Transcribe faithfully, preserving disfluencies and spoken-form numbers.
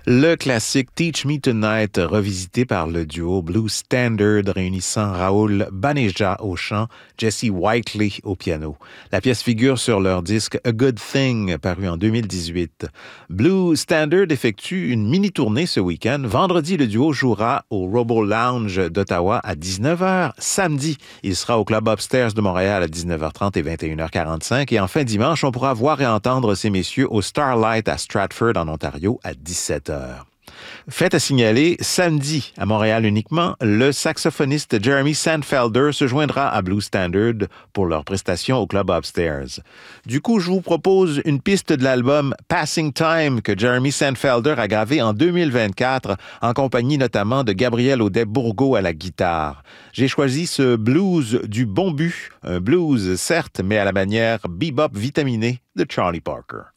Le classique Teach Me Tonight, revisité par le duo Blues Standard réunissant Raoul Baneja au chant, Jesse Whiteley au piano. La pièce figure sur leur disque A Good Thing, paru en deux mille dix-huit. Blues Standard effectue une mini-tournée ce week-end. Vendredi, le duo jouera au Robo Lounge d'Ottawa à dix-neuf heures. Samedi, il sera au Club Upstairs de Montréal à dix-neuf heures trente et vingt et une heures quarante-cinq. Et enfin, dimanche, on pourra voir et entendre ces messieurs au Starlight à Stratford, en Ontario, à dix-sept heures. Fait à signaler, samedi, à Montréal uniquement, le saxophoniste Jeremy Sandfelder se joindra à Blues Standard pour leur prestation au Club Upstairs. Du coup, je vous propose une piste de l'album Passing Time que Jeremy Sandfelder a gravé en deux mille vingt-quatre, en compagnie notamment de Gabriel Audet-Bourgault à la guitare. J'ai choisi ce blues du bon but, un blues certes, mais à la manière bebop vitaminé de Charlie Parker.